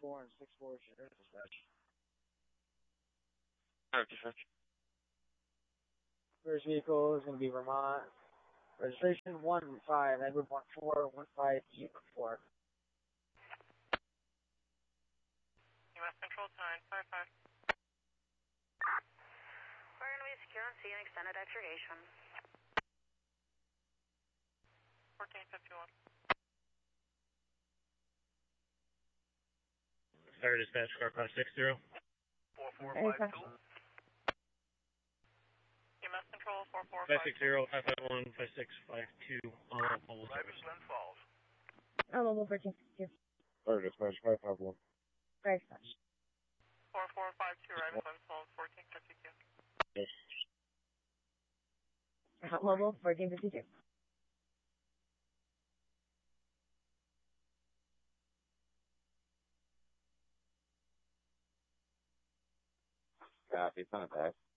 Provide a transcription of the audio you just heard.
4 and 6-4 share dispatch. Alright, dispatch. First vehicle is going to be Vermont. Registration 15, Edward 141504. U.S. Control 955. We're going to be secure and see an extended extrication. 1451. Fire dispatch, car 560. 4452. EMS Control 560, 4452. 551, 5652 on mobile service. Glens Falls. Mobile 1452. Fire dispatch 551. Fire dispatch. 4452, Raven Glens Falls 1452. Yes. Mobile 1452. Copy, contact.